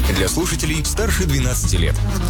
Для слушателей старше 12 лет.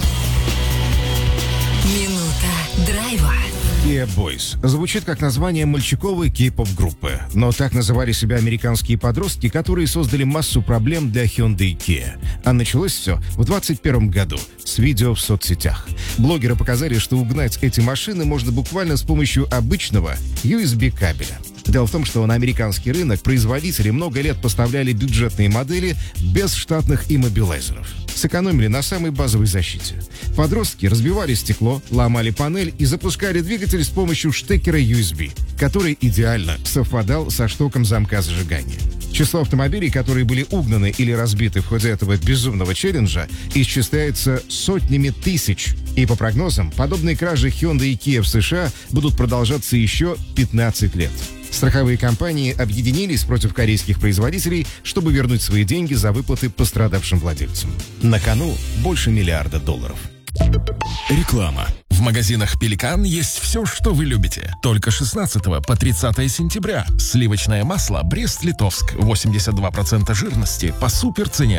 Минута драйва. Kia Boys звучит как название мальчиковой кей-поп-группы, но так называли себя американские подростки, которые создали массу проблем для Hyundai и Kia. А началось все в 2021 году с видео в соцсетях. Блогеры показали, что угнать эти машины можно буквально с помощью обычного USB-кабеля. Дело в том, что на американский рынок производители много лет поставляли бюджетные модели без штатных иммобилайзеров. Сэкономили на самой базовой защите. Подростки разбивали стекло, ломали панель и запускали двигатель с помощью штекера USB, который идеально совпадал со штоком замка зажигания. Число автомобилей, которые были угнаны или разбиты в ходе этого безумного челленджа, исчисляется сотнями тысяч. И по прогнозам, подобные кражи Hyundai и Kia в США будут продолжаться еще 15 лет. Страховые компании объединились против корейских производителей, чтобы вернуть свои деньги за выплаты пострадавшим владельцам. На кону больше $1 миллиарда. Реклама. В магазинах «Пеликан» есть все, что вы любите. Только 16 по 30 сентября. Сливочное масло «Брест-Литовск» 82% жирности по суперцене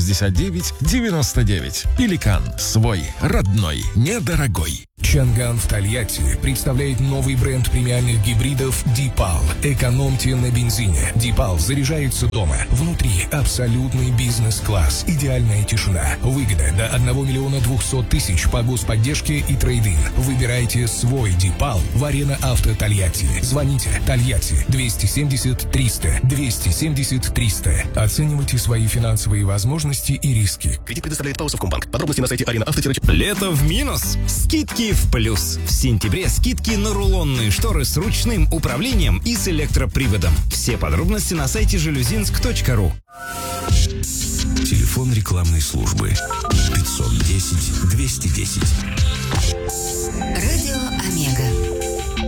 169,99. «Пеликан» – свой, родной, недорогой. Чанган в Тольятти представляет новый бренд премиальных гибридов Deepal. Экономьте на бензине. Deepal заряжается дома. Внутри абсолютный бизнес-класс. Идеальная тишина. Выгода до 1 200 000 по господдержке и трейд-ин. Выбирайте свой Deepal в Арена Авто Тольятти. Звоните Тольятти 270 300 270 300. Оценивайте свои финансовые возможности и риски. Кредит предоставляет ПАО Совкомбанк. Подробности на сайте Арена Авто. Лето в минус. Скидки в плюс. В сентябре скидки на рулонные шторы с ручным управлением и с электроприводом. Все подробности на сайте жалюзинск.ру. Телефон рекламной службы 510 210.